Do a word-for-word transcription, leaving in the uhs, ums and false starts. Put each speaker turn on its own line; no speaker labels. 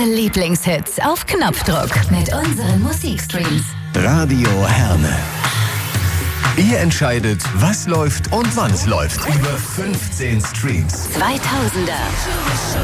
Lieblingshits auf Knopfdruck mit unseren Musikstreams.
Radio Herne. Ihr entscheidet, was läuft und wann es läuft. Über fünfzehn Streams.
zweitausender.